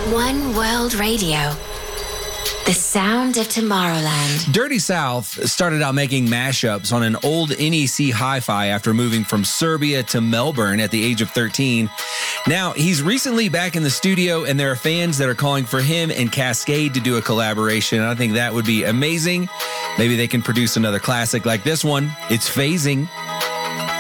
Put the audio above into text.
One World Radio. The sound of Tomorrowland. Dirty South started out making mashups on an old NEC hi-fi after moving from Serbia to Melbourne at the age of 13. Now, he's recently back in the studio, and there are fans that are calling for him and Cascade to do a collaboration. I think that would be amazing. Maybe they can produce another classic like this one. It's Phasing.